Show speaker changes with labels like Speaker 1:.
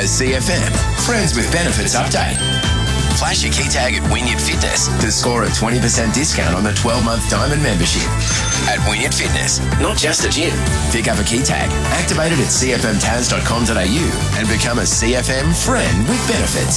Speaker 1: CFM Friends with Benefits update. Flash your key tag at Wynyard Fitness to score a 20% discount on the 12-month Diamond membership. At Wynyard Fitness, not just a gym. Pick up a key tag, activate it at cfmtaz.com.au and become a CFM Friend with Benefits.